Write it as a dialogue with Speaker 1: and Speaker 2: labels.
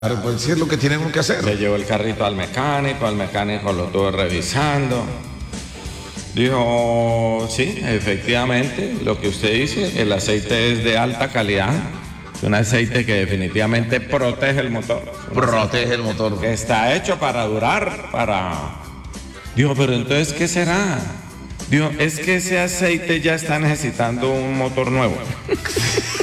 Speaker 1: Claro, pues sí es lo que tiene uno que hacer.
Speaker 2: Se llevó el carrito al mecánico lo estuvo revisando. Dijo, sí, efectivamente, lo que usted dice, el aceite es de alta calidad. Es un aceite que definitivamente protege el motor.
Speaker 1: Protege el motor.
Speaker 2: Que está hecho para durar, para... Dijo, pero entonces, ¿qué será? Dijo, es que ese aceite ya está necesitando un motor nuevo.